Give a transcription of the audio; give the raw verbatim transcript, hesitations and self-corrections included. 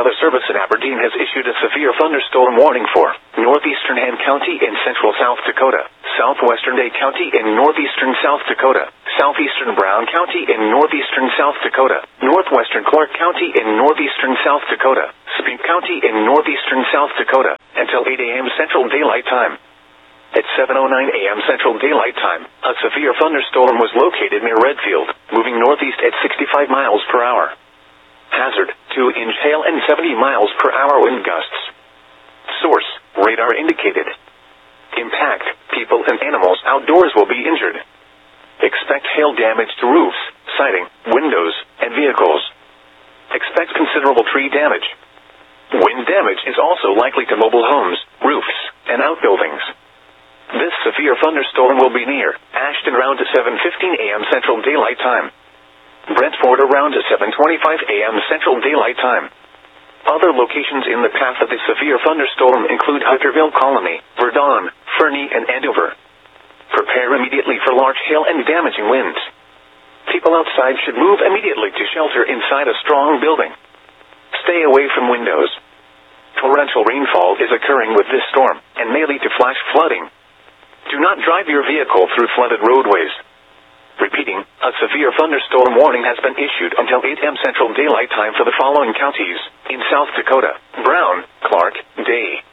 Weather Service in Aberdeen has issued a severe thunderstorm warning for northeastern Han County in central South Dakota, southwestern Day County in northeastern South Dakota, southeastern Brown County in northeastern South Dakota, northwestern Clark County in northeastern South Dakota, Sabine County in northeastern South Dakota, until eight a.m. Central Daylight Time. At seven oh nine a.m. Central Daylight Time, a severe thunderstorm was located near Redfield, moving northeast at sixty-five miles per hour. Hazard, two inch hail and seventy miles per hour wind gusts. Source, radar indicated. Impact, people and animals outdoors will be injured. Expect hail damage to roofs, siding, windows, and vehicles. Expect considerable tree damage. Wind damage is also likely to mobile homes, roofs, and outbuildings. This severe thunderstorm will be near Ashton around seven fifteen a.m. Central Daylight Time. Brentford around seven twenty-five a.m. Central Daylight Time. Other locations in the path of the severe thunderstorm include Hutterville Colony, Verdon, Fernie, and Andover. Prepare immediately for large hail and damaging winds. People outside should move immediately to shelter inside a strong building. Stay away from windows. Torrential rainfall is occurring with this storm and may lead to flash flooding. Do not drive your vehicle through flooded roadways. Repeating, a severe thunderstorm warning has been issued until eight a.m. Central Daylight Time for the following counties in South Dakota: Brown, Clark, Day,